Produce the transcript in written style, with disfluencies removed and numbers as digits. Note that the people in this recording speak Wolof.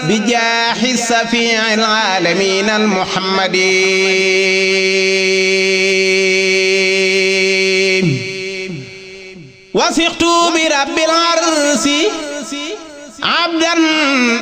bijaahi safiil aalamiin al muhammadi wasiqtu bi rabbil arsi abdan